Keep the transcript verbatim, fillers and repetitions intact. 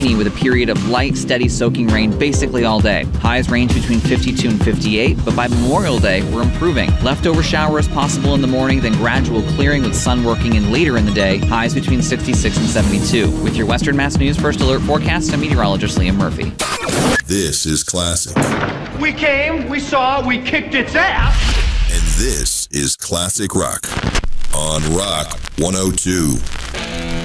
with a period of light, steady soaking rain basically all day. Highs range between fifty-two and fifty-eight, but by Memorial Day, we're improving. Leftover showers possible in the morning, then gradual clearing with sun working in later in the day. Highs between sixty-six and seventy-two. With your Western Mass News First Alert forecast, I'm meteorologist Liam Murphy. This is Classic. We came, we saw, we kicked its ass. And this is Classic Rock on Rock one oh two.